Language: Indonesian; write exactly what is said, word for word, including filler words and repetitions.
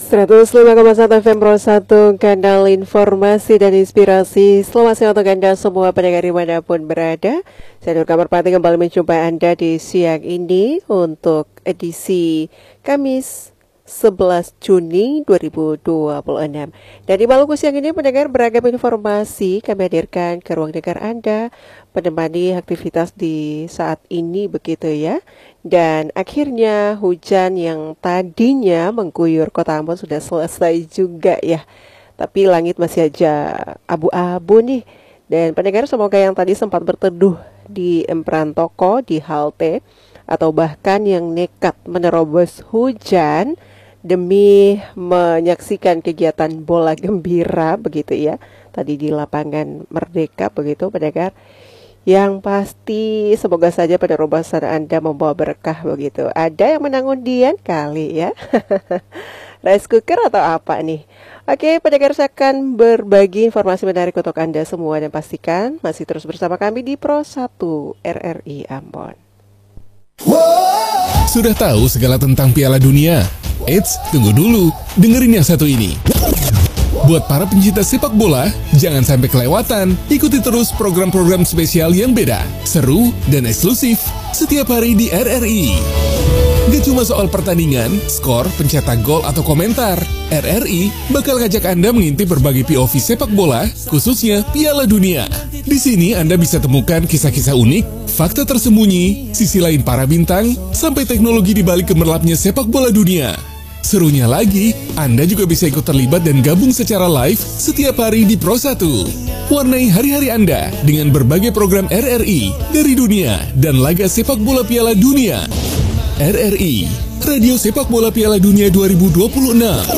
seratus lima koma satu F M Pro satu, kanal informasi dan inspirasi. Selamat siang untuk Anda semua pendengar dimanapun berada. Saya Nur Kamarpati kembali menjumpai Anda di siang ini untuk edisi Kamis sebelas Juni dua ribu dua puluh enam. Dan di Maluku siang ini pendengar beragam informasi kami hadirkan ke ruang dengar Anda, menemani aktivitas di saat ini begitu ya. Dan akhirnya hujan yang tadinya mengguyur Kota Ambon sudah selesai juga ya. Tapi langit masih aja abu-abu nih. Dan pendengar semoga yang tadi sempat berteduh di emperan toko, di halte, atau bahkan yang nekat menerobos hujan demi menyaksikan kegiatan bola gembira begitu ya, tadi di lapangan Merdeka begitu pendengar. Yang pasti semoga saja penerobosan Anda membawa berkah begitu. Ada yang menang undian kali ya. Rice cooker atau apa nih? Oke, pendengar, saya akan berbagi informasi menarik untuk Anda semua. Dan pastikan masih terus bersama kami di Pro satu R R I Ambon. Sudah tahu segala tentang Piala Dunia? Eits, tunggu dulu, dengerin yang satu ini. Buat para pencinta sepak bola, jangan sampai kelewatan. Ikuti terus program-program spesial yang beda, seru, dan eksklusif setiap hari di R R I. Gak cuma soal pertandingan, skor, pencetak gol, atau komentar. R R I bakal ngajak Anda mengintip berbagai P O V sepak bola, khususnya Piala Dunia. Di sini Anda bisa temukan kisah-kisah unik, fakta tersembunyi, sisi lain para bintang, sampai teknologi di balik gemerlapnya sepak bola dunia. Serunya lagi, Anda juga bisa ikut terlibat dan gabung secara live setiap hari di Pro satu. Warnai hari-hari Anda dengan berbagai program R R I dari dunia dan laga sepak bola Piala Dunia. R R I, Radio Sepak Bola Piala Dunia dua ribu dua puluh enam.